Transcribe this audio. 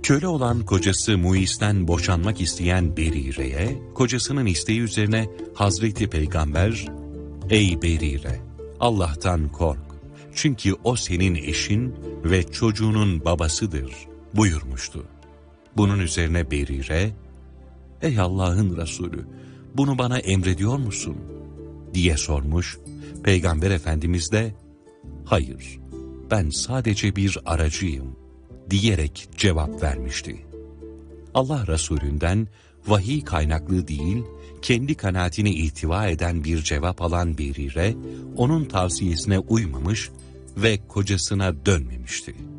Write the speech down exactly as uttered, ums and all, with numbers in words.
Köle olan kocası Muis'ten boşanmak isteyen Berire'ye, kocasının isteği üzerine Hazreti Peygamber, "Ey Berire, Allah'tan kork, çünkü o senin eşin ve çocuğunun babasıdır," buyurmuştu. Bunun üzerine Berire, "Ey Allah'ın Resulü, bunu bana emrediyor musun?" diye sormuş. Peygamber Efendimiz de, "Hayır, ben sadece bir aracıyım," diyerek cevap vermişti. Allah Resulünden vahiy kaynaklı değil, kendi kanaatine ihtiva eden bir cevap alan Berire, onun tavsiyesine uymamış ve kocasına dönmemişti.